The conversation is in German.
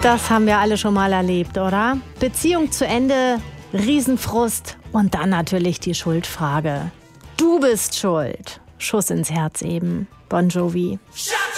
Das haben wir alle schon mal erlebt, oder? Beziehung zu Ende, Riesenfrust und dann natürlich die Schuldfrage. Du bist schuld. Schuss ins Herz eben. Bon Jovi.